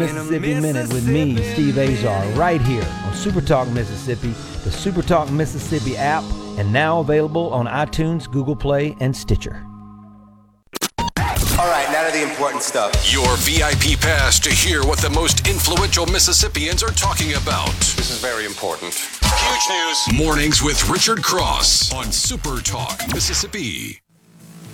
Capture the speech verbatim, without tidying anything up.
Mississippi Minute with me, Steve Azar, right here on Super Talk Mississippi, the Super Talk Mississippi app, and now available on iTunes, Google Play, and Stitcher. All right, now to the important stuff. Your V I P pass to hear what the most influential Mississippians are talking about. This is very important. Huge news. Mornings with Richard Cross on Super Talk Mississippi.